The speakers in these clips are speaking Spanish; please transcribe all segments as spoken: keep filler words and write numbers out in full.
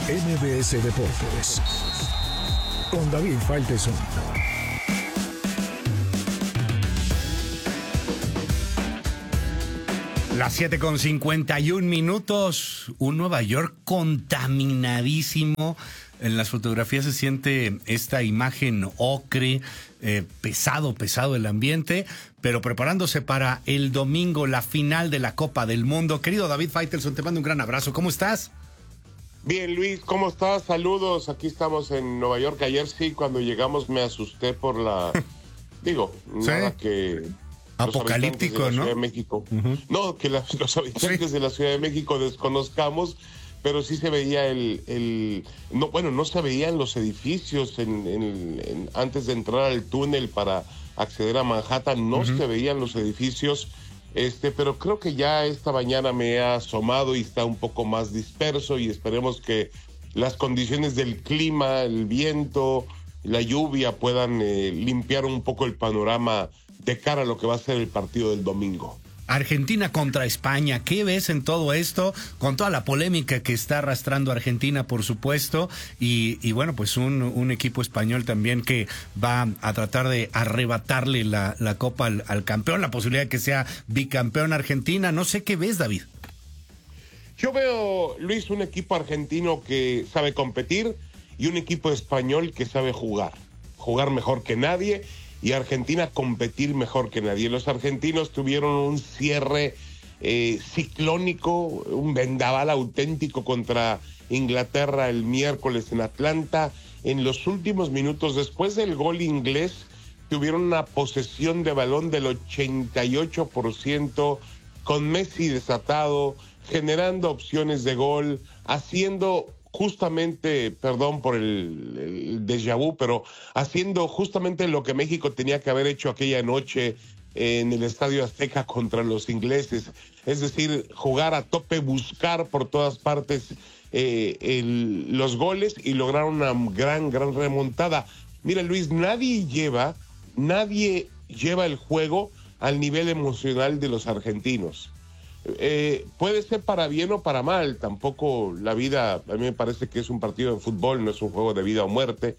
M B S Deportes con David Faitelson. Las siete con cincuenta y un minutos, un Nueva York contaminadísimo. En las fotografías se siente esta imagen ocre, eh, pesado, pesado el ambiente, pero preparándose para el domingo, la final de la Copa del Mundo. Querido David Faitelson, te mando un gran abrazo. ¿Cómo estás? Bien, Luis, ¿cómo estás? Saludos. Aquí estamos en Nueva York. Ayer sí, cuando llegamos me asusté por la... Digo, ¿sí? Nada que... Apocalíptico, de la ¿no? Ciudad de México. Uh-huh. No, que la, los habitantes sí. de la Ciudad de México desconozcamos, pero sí se veía el... el no, bueno, no se veían los edificios en, en, en, antes de entrar al túnel para acceder a Manhattan, no uh-huh. se veían los edificios, este, pero creo que ya esta mañana me he asomado y está un poco más disperso y esperemos que las condiciones del clima, el viento, la lluvia puedan eh, limpiar un poco el panorama de cara a lo que va a ser el partido del domingo. Argentina contra España, ¿qué ves en todo esto? Con toda la polémica que está arrastrando Argentina, por supuesto, y, y bueno, pues un, un equipo español también que va a tratar de arrebatarle la, la copa al, al campeón, la posibilidad de que sea bicampeón Argentina. No sé qué ves, David. Yo veo, Luis, un equipo argentino que sabe competir y un equipo español que sabe jugar, jugar mejor que nadie, y Argentina competir mejor que nadie. Los argentinos tuvieron un cierre eh, ciclónico, un vendaval auténtico contra Inglaterra el miércoles en Atlanta. En los últimos minutos, después del gol inglés, tuvieron una posesión de balón del ochenta y ocho por ciento, con Messi desatado, generando opciones de gol, haciendo... justamente, perdón por el, el déjà vu, pero haciendo justamente lo que México tenía que haber hecho aquella noche en el Estadio Azteca contra los ingleses. Es decir, jugar a tope, buscar por todas partes eh, el, los goles y lograr una gran, gran remontada. Mira, Luis, nadie lleva, nadie lleva el juego al nivel emocional de los argentinos. Eh, puede ser para bien o para mal, tampoco la vida, a mí me parece que es un partido de fútbol, no es un juego de vida o muerte,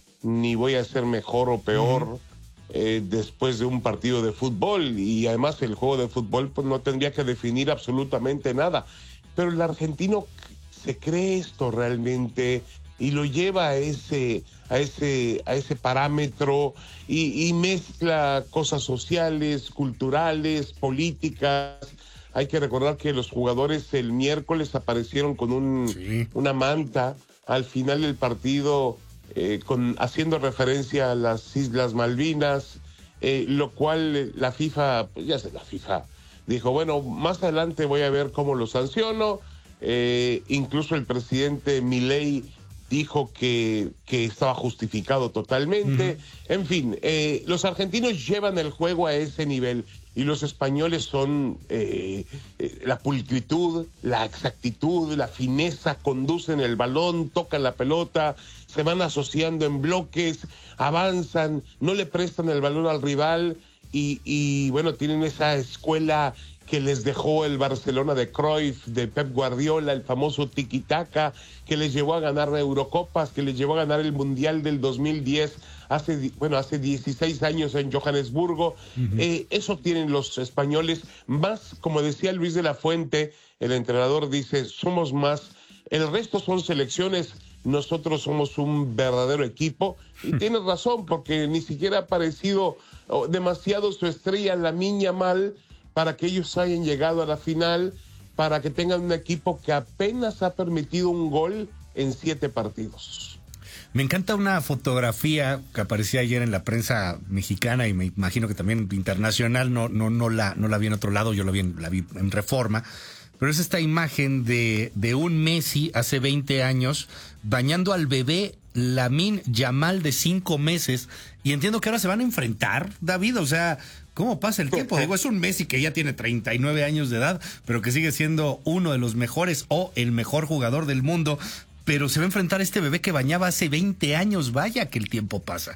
ni voy a ser mejor o peor uh-huh. eh, después de un partido de fútbol, y además el juego de fútbol pues no tendría que definir absolutamente nada, pero el argentino se cree esto realmente y lo lleva a ese, a ese, a ese parámetro y, y mezcla cosas sociales, culturales, políticas. Hay que recordar que los jugadores el miércoles aparecieron con un, sí. una manta al final del partido, eh, con, haciendo referencia a las Islas Malvinas, eh, lo cual la FIFA, pues ya sé, la FIFA dijo, bueno, más adelante voy a ver cómo lo sanciono. Eh, incluso el presidente Milei dijo que, que estaba justificado totalmente. Uh-huh. En fin, eh, los argentinos llevan el juego a ese nivel. Y los españoles son eh, eh, la pulcritud, la exactitud, la fineza, conducen el balón, tocan la pelota, se van asociando en bloques, avanzan, no le prestan el balón al rival y, y bueno, tienen esa escuela que les dejó el Barcelona de Cruyff, de Pep Guardiola, el famoso tiki-taka, que les llevó a ganar Eurocopas, que les llevó a ganar el Mundial del dos mil diez, hace, bueno, hace dieciséis años en Johannesburgo. Uh-huh. Eh, eso tienen los españoles, más, como decía Luis de la Fuente, el entrenador dice, somos más, el resto son selecciones, nosotros somos un verdadero equipo, y tienes razón, porque ni siquiera ha aparecido oh, demasiado su estrella, Lamine Yamal, para que ellos hayan llegado a la final, para que tengan un equipo que apenas ha permitido un gol en siete partidos. Me encanta una fotografía que aparecía ayer en la prensa mexicana y me imagino que también internacional, no, no, no, la, no la vi en otro lado, yo la vi en, la vi en Reforma, pero es esta imagen de, de un Messi hace veinte años bañando al bebé Lamine Yamal de cinco meses, y entiendo que ahora se van a enfrentar, David, o sea, ¿cómo pasa el tiempo? Digo, es un Messi que ya tiene treinta y nueve años de edad, pero que sigue siendo uno de los mejores o el mejor jugador del mundo, pero se va a enfrentar a este bebé que bañaba hace veinte años, vaya que el tiempo pasa.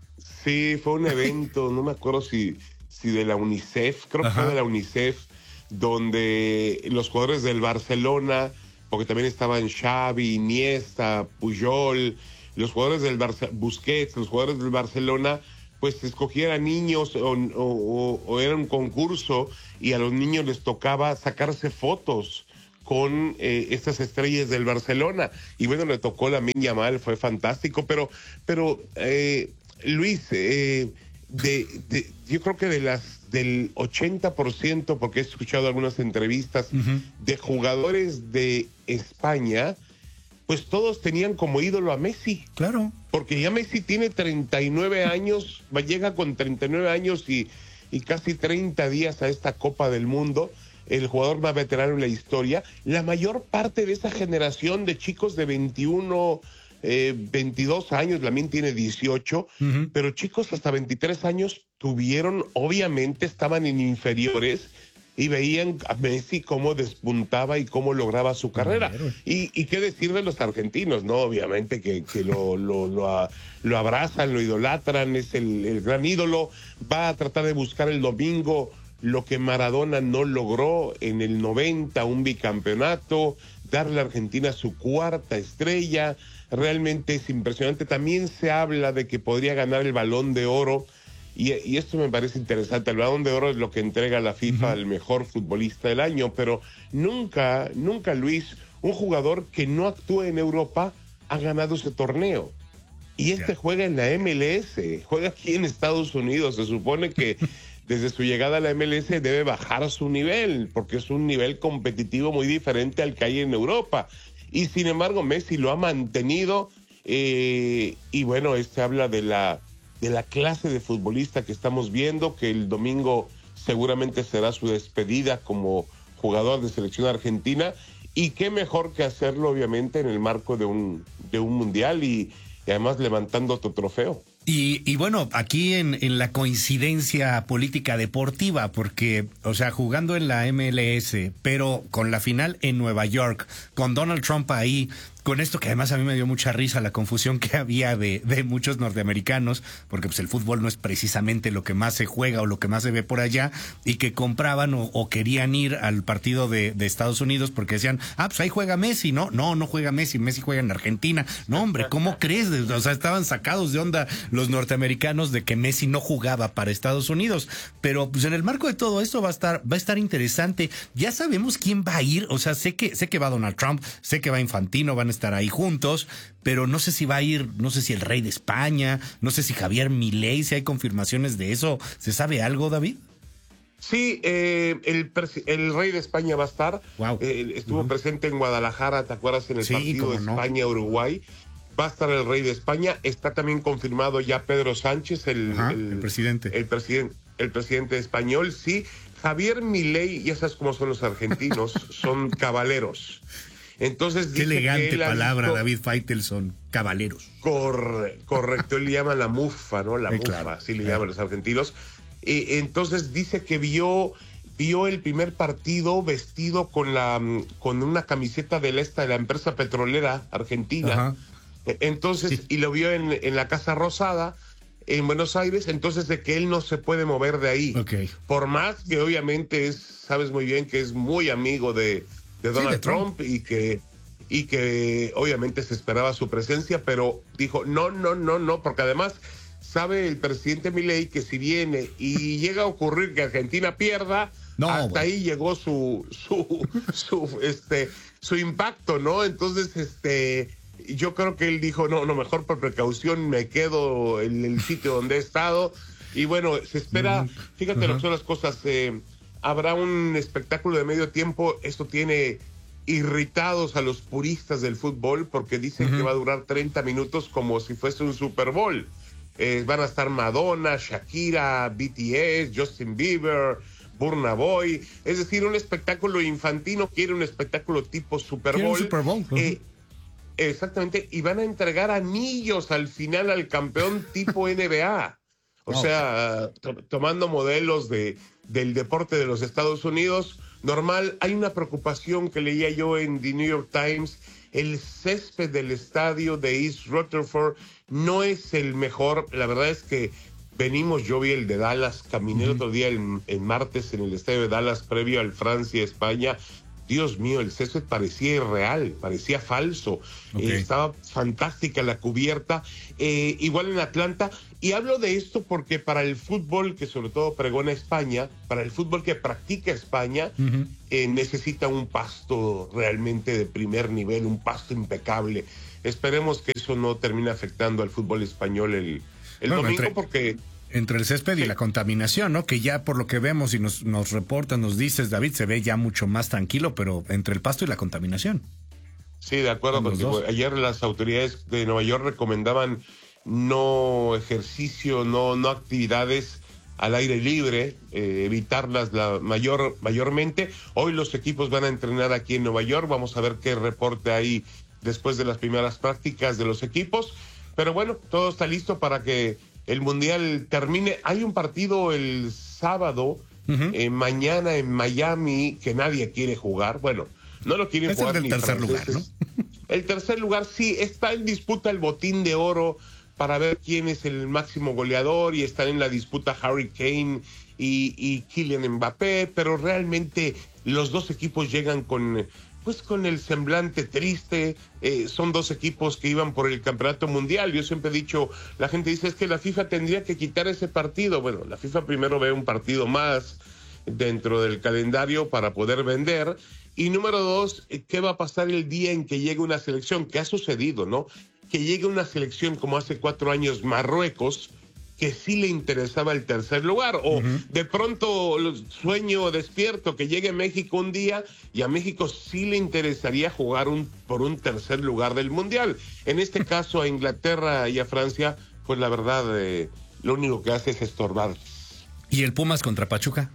Sí, fue un evento, no me acuerdo si, si de la UNICEF, creo Ajá. que fue de la UNICEF, donde los jugadores del Barcelona porque también estaban Xavi, Iniesta, Puyol, los jugadores del Barça, Busquets, los jugadores del Barcelona, pues escogieran niños o, o, o era un concurso y a los niños les tocaba sacarse fotos con eh, estas estrellas del Barcelona. Y bueno, le tocó Lamine Yamal, fue fantástico, pero, pero eh, Luis, eh, de, de, yo creo que de las del ochenta por ciento, porque he escuchado algunas entrevistas uh-huh. de jugadores de España, pues todos tenían como ídolo a Messi. Claro. Porque ya Messi tiene treinta y nueve años, llega con treinta y nueve años y, y casi treinta días a esta Copa del Mundo, el jugador más veterano en la historia. La mayor parte de esa generación de chicos de veintiuno, eh, veintidós años, Lamine tiene dieciocho, uh-huh. pero chicos hasta veintitrés años tuvieron, obviamente estaban en inferiores, y veían a Messi cómo despuntaba y cómo lograba su carrera. Y, y qué decir de los argentinos, ¿no? Obviamente que, que lo, lo, lo, lo abrazan, lo idolatran, es el, el gran ídolo. Va a tratar de buscar el domingo lo que Maradona no logró en el noventa, un bicampeonato, darle a Argentina su cuarta estrella. Realmente es impresionante. También se habla de que podría ganar el Balón de Oro. Y, y esto me parece interesante. El Balón de Oro es lo que entrega la FIFA uh-huh. al mejor futbolista del año, pero nunca, nunca, Luis, un jugador que no actúe en Europa ha ganado ese torneo. Y este yeah. juega en la M L S, juega aquí en Estados Unidos. Se supone que desde su llegada a la M L S debe bajar su nivel, porque es un nivel competitivo muy diferente al que hay en Europa. Y sin embargo, Messi lo ha mantenido. Eh, y bueno, este habla de la... de la clase de futbolista que estamos viendo, que el domingo seguramente será su despedida como jugador de selección argentina, y qué mejor que hacerlo obviamente en el marco de un, de un mundial y, y además levantando otro trofeo. Y, y bueno, aquí en, en la coincidencia política deportiva, porque, o sea, jugando en la M L S, pero con la final en Nueva York, con Donald Trump ahí, con esto que además a mí me dio mucha risa, la confusión que había de, de muchos norteamericanos, porque pues el fútbol no es precisamente lo que más se juega o lo que más se ve por allá, y que compraban o, o querían ir al partido de, de Estados Unidos porque decían, ah, pues ahí juega Messi, ¿no? No, no juega Messi, Messi juega en Argentina. No, hombre, ¿cómo crees? O sea, estaban sacados de onda los norteamericanos de que Messi no jugaba para Estados Unidos. Pero pues en el marco de todo esto va a estar, va a estar interesante. Ya sabemos quién va a ir, o sea, sé que, sé que va Donald Trump, sé que va Infantino, van a estar ahí juntos, pero no sé si va a ir, no sé si el rey de España, no sé si Javier Milei, si hay confirmaciones de eso. ¿Se sabe algo, David? Sí, eh, el, el rey de España va a estar. Wow. Eh, estuvo uh-huh. presente en Guadalajara, ¿te acuerdas? En el sí, partido de no. España-Uruguay. Va a estar el rey de España. Está también confirmado ya Pedro Sánchez, el, uh-huh, el, el presidente. El, presiden, el presidente español, sí. Javier Milei, ya sabes cómo son los argentinos, son caballeros. Entonces, qué elegante que palabra, visto... David Faitelson, caballeros. Corre, correcto, él le llama la mufa, ¿no? La sí, mufa, claro, así le claro. llaman los argentinos. Eh, entonces dice que vio, vio el primer partido vestido con la con una camiseta de la, esta, de la empresa petrolera argentina. Uh-huh. Entonces, sí. y lo vio en, en la Casa Rosada, en Buenos Aires, entonces de que él no se puede mover de ahí. Okay. Por más que obviamente es, sabes muy bien que es muy amigo de... de Donald sí, de Trump, Trump y que y que obviamente se esperaba su presencia, pero dijo no, no, no, no, porque además sabe el presidente Milei que si viene y llega a ocurrir que Argentina pierda, no, hasta bueno. ahí llegó su su su este su impacto, ¿no? Entonces, este yo creo que él dijo no, no, mejor por precaución me quedo en el sitio donde he estado. Y bueno, se espera, fíjate uh-huh. lo que son las cosas, eh, habrá un espectáculo de medio tiempo. Esto tiene irritados a los puristas del fútbol porque dicen uh-huh. que va a durar treinta minutos como si fuese un Super Bowl. Eh, van a estar Madonna, Shakira, B T S, Justin Bieber, Burna Boy. Es decir, un espectáculo infantino quiere un espectáculo tipo Super Bowl. Un Super Bowl. Uh-huh. Eh, exactamente. Y van a entregar anillos al final al campeón tipo N B A. O wow. sea, to- tomando modelos de, del deporte de los Estados Unidos, normal. Hay una preocupación que leía yo en The New York Times. El césped del estadio de East Rutherford no es el mejor. La verdad es que venimos, yo vi el de Dallas, caminé uh-huh. el otro día, el, el martes, en el estadio de Dallas, previo al Francia-España. Dios mío, el césped parecía irreal, parecía falso. Okay. Eh, estaba fantástica la cubierta. Eh, igual en Atlanta. Y hablo de esto porque para el fútbol, que sobre todo pregona España, para el fútbol que practica España, uh-huh. eh, necesita un pasto realmente de primer nivel, un pasto impecable. Esperemos que eso no termine afectando al fútbol español el, el bueno, domingo, entre... porque... Entre el césped y la contaminación, ¿no? Que ya por lo que vemos y nos, nos reportas, nos dices, David, se ve ya mucho más tranquilo, pero entre el pasto y la contaminación. Sí, de acuerdo contigo. Ayer las autoridades de Nueva York recomendaban no ejercicio, no, no actividades al aire libre, eh, evitarlas la mayor, mayormente. Hoy los equipos van a entrenar aquí en Nueva York. Vamos a ver qué reporte hay después de las primeras prácticas de los equipos. Pero bueno, todo está listo para que el Mundial termine. Hay un partido el sábado, uh-huh. eh, mañana en Miami, que nadie quiere jugar. Bueno, no lo quieren este jugar es el ni tercer franceses. lugar, ¿no? El tercer lugar, sí, está en disputa el botín de oro para ver quién es el máximo goleador, y están en la disputa Harry Kane y, y Kylian Mbappé, pero realmente los dos equipos llegan con... pues con el semblante triste. Eh, son dos equipos que iban por el campeonato mundial. Yo siempre he dicho, la gente dice, es que la FIFA tendría que quitar ese partido. Bueno, la FIFA primero ve un partido más dentro del calendario para poder vender. Y número dos, ¿qué va a pasar el día en que llegue una selección? ¿Qué ha sucedido, no? Que llegue una selección como hace cuatro años, Marruecos, que sí le interesaba el tercer lugar, o uh-huh. de pronto sueño despierto que llegue a México un día y a México sí le interesaría jugar un, por un tercer lugar del Mundial. En este caso a Inglaterra y a Francia, pues la verdad eh, lo único que hace es estorbar. ¿Y el Pumas contra Pachuca?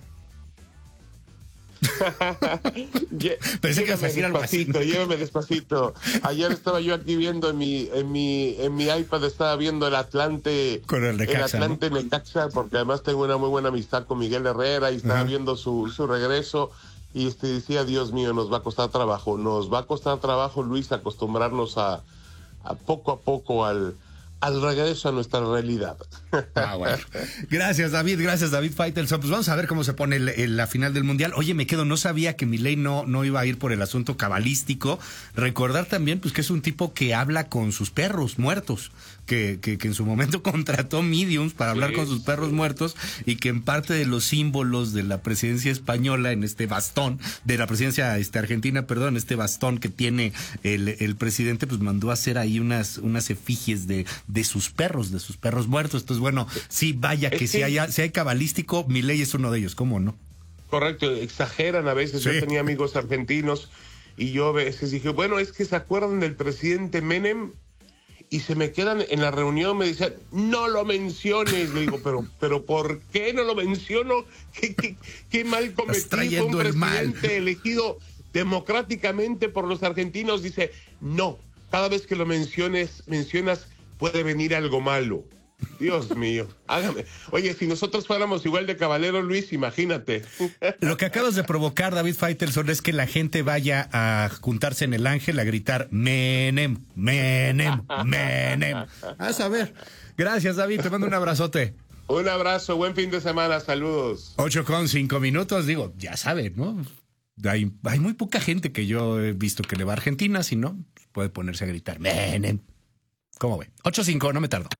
Pensé que ibas a decir algo así. Llévame despacito. Ayer estaba yo aquí viendo en mi en mi en mi iPad, estaba viendo el Atlante con el Necaxa, el Atlante, ¿no? Necaxa, porque además tengo una muy buena amistad con Miguel Herrera y estaba uh-huh. viendo su su regreso y este decía, Dios mío, nos va a costar trabajo, nos va a costar trabajo, Luis, acostumbrarnos a, a poco a poco al al regreso a nuestra realidad. Ah, bueno. Gracias, David. Gracias, David Faitelson. Pues vamos a ver cómo se pone el, el, la final del Mundial. Oye, me quedo, no sabía que Milei no, no iba a ir por el asunto cabalístico. Recordar también pues que es un tipo que habla con sus perros muertos, que, que, que en su momento contrató mediums para hablar sí, con sus perros sí. muertos, y que en parte de los símbolos de la presidencia española, en este bastón, de la presidencia este, argentina, perdón, este bastón que tiene el, el presidente, pues mandó a hacer ahí unas, unas efigies de de sus perros, de sus perros muertos. Entonces, bueno, sí, vaya que, que si hay, si hay cabalístico, Milei es uno de ellos, ¿cómo no? Correcto, exageran a veces. Sí. Yo tenía amigos argentinos y yo a veces dije, bueno, es que se acuerdan del presidente Menem, y se me quedan en la reunión, me dicen, no lo menciones. Le digo, pero, pero ¿por qué no lo menciono? ¿Qué, qué, qué mal cometí? Fue un presidente elegido democráticamente por los argentinos. Dice, no, cada vez que lo menciones, mencionas, puede venir algo malo. Dios mío, hágame. Oye, si nosotros fuéramos igual de caballeros, Luis, imagínate. Lo que acabas de provocar, David Faitelson, es que la gente vaya a juntarse en el Ángel a gritar Menem, Menem, Menem. A saber. Gracias, David, te mando un abrazote. Un abrazo, buen fin de semana, saludos. Ocho con cinco minutos, digo, ya saben, ¿no? Hay, hay muy poca gente que yo he visto que le va a Argentina, si no, puede ponerse a gritar Menem. ¿Cómo ve? ocho cinco, no me tardo.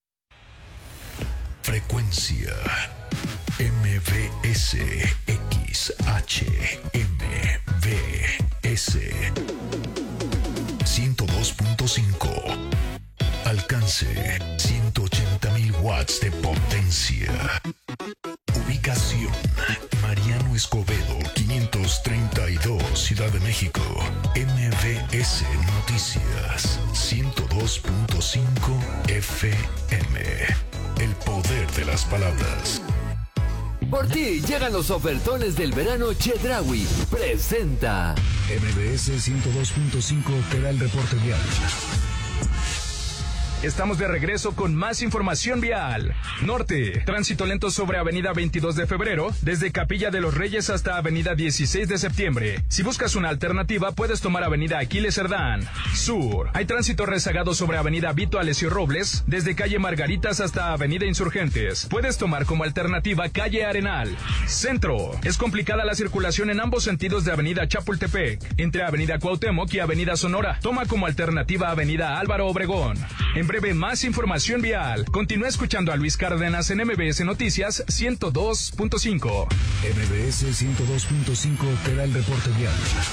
Frecuencia M V S X H M V S ciento dos punto cinco. Alcance ciento ochenta mil watts de potencia. Ubicación Mariano Escobedo quinientos treinta y dos, Ciudad de México. M V S Noticias ciento dos punto cinco F M. El poder de las palabras. Por ti llegan los ofertones del verano. Chedraui presenta. M V S ciento dos punto cinco te da el reporte vial. Estamos de regreso con más información vial. Norte, tránsito lento sobre Avenida veintidós de febrero, desde Capilla de los Reyes hasta Avenida dieciséis de septiembre. Si buscas una alternativa, puedes tomar Avenida Aquiles Cerdán. Sur, hay tránsito rezagado sobre Avenida Vito Alessio Robles, desde Calle Margaritas hasta Avenida Insurgentes. Puedes tomar como alternativa Calle Arenal. Centro, es complicada la circulación en ambos sentidos de Avenida Chapultepec, entre Avenida Cuauhtémoc y Avenida Sonora. Toma como alternativa Avenida Álvaro Obregón. En breve, más información vial. Continúa escuchando a Luis Cárdenas en M B S Noticias ciento dos punto cinco. M B S ciento dos punto cinco te da el reporte vial.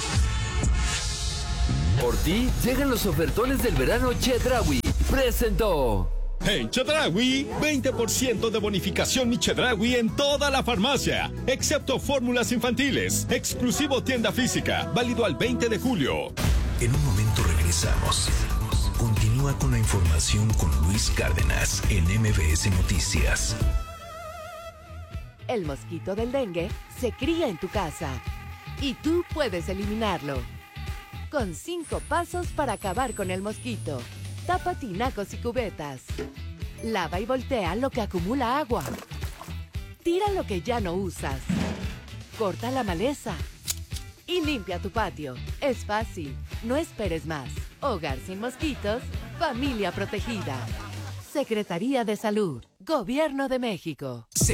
Por ti, llegan los ofertones del verano Chedraui. Presentó. En Chedraui, veinte por ciento de bonificación Mi Chedraui en toda la farmacia, excepto fórmulas infantiles. Exclusivo tienda física, válido al veinte de julio. En un momento regresamos. Continúa con la información con Luis Cárdenas en M B S Noticias. El mosquito del dengue se cría en tu casa y tú puedes eliminarlo. Con cinco pasos para acabar con el mosquito. Tapa tinacos y cubetas. Lava y voltea lo que acumula agua. Tira lo que ya no usas. Corta la maleza. Y limpia tu patio. Es fácil. No esperes más. Hogar sin mosquitos. Familia protegida. Secretaría de Salud. Gobierno de México.